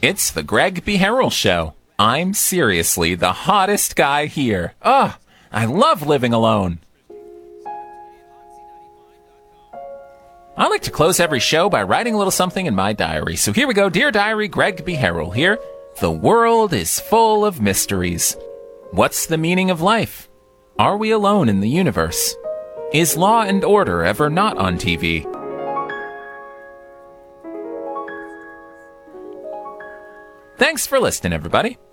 It's the Greg B. Harrell Show. I'm seriously the hottest guy here. Ugh, I love living alone. I like to close every show by writing a little something in my diary. So here we go. Dear Diary, Greg B. Harrell here. The world is full of mysteries. What's the meaning of life? Are we alone in the universe? Is Law and Order ever not on TV? Thanks for listening, everybody.